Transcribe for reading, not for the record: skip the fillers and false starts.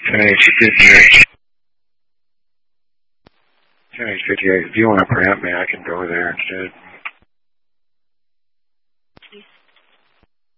10:58. 10:58. If you want to print me, I can go there instead.